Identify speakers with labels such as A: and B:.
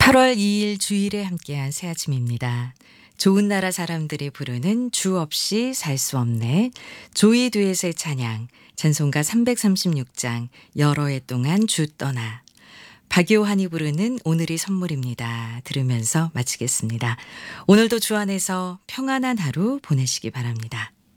A: 8월 2일 주일에 함께한 새 아침입니다. 좋은 나라 사람들이 부르는 주 없이 살 수 없네. 조이 듀엣의 찬양, 찬송가 336장, 여러 해 동안 주 떠나. 박요한이 부르는 오늘이 선물입니다. 들으면서 마치겠습니다. 오늘도 주 안에서 평안한 하루 보내시기 바랍니다.